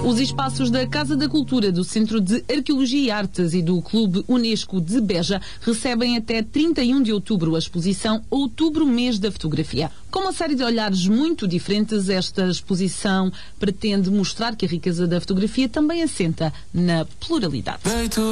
Os espaços da Casa da Cultura, do Centro de Arqueologia e Artes e do Clube Unesco de Beja recebem até 31 de outubro a exposição Outubro, Mês da Fotografia. Com uma série de olhares muito diferentes, esta exposição pretende mostrar que a riqueza da fotografia também assenta na pluralidade.